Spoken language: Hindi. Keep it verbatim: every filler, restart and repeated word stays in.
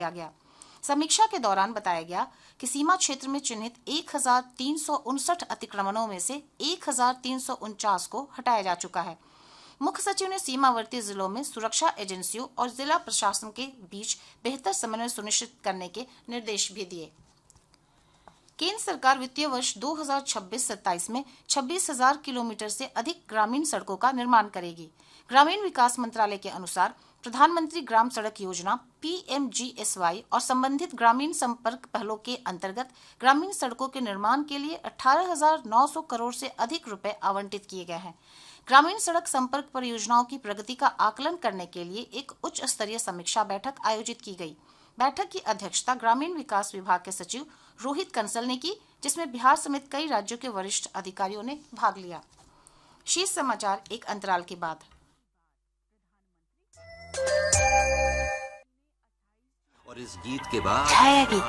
गया। समीक्षा के दौरान बताया गया कि सीमा क्षेत्र में चिन्हित एक हजार तीन सौ उनसठ अतिक्रमणों में से एक हजार तीन सौ उनचास को हटाया जा चुका है। मुख्य सचिव ने सीमावर्ती जिलों में सुरक्षा एजेंसियों और जिला प्रशासन के बीच बेहतर समन्वय सुनिश्चित करने के निर्देश भी दिए। केंद्र सरकार वित्तीय वर्ष दो हज़ार छब्बीस सत्ताईस में छब्बीस हजार किलोमीटर से अधिक ग्रामीण सड़कों का निर्माण करेगी। ग्रामीण विकास मंत्रालय के अनुसार प्रधानमंत्री ग्राम सड़क योजना P M G S Y और संबंधित ग्रामीण संपर्क पहलों के अंतर्गत ग्रामीण सड़कों के निर्माण के लिए अठारह हजार नौ सौ करोड़ से अधिक रुपए आवंटित किए गए हैं। ग्रामीण सड़क संपर्क परियोजनाओं की प्रगति का आकलन करने के लिए एक उच्च स्तरीय समीक्षा बैठक आयोजित की गई। बैठक की अध्यक्षता ग्रामीण विकास विभाग के सचिव रोहित कंसल ने की, जिसमें बिहार समेत कई राज्यों के वरिष्ठ अधिकारियों ने भाग लिया। शीर्ष समाचार एक अंतराल के बाद। और इस गीत के बाद छाया गीत